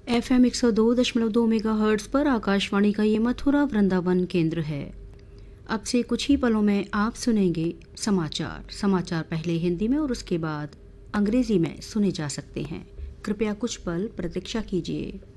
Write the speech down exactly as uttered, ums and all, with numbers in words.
F M एक सौ दो दशमलव दो मेगा हर्ट्ज पर आकाशवाणी का ये मथुरा वृंदावन केंद्र है। अब से कुछ ही पलों में आप सुनेंगे समाचार समाचार पहले हिंदी में और उसके बाद अंग्रेजी में सुने जा सकते हैं। कृपया कुछ पल प्रतीक्षा कीजिए।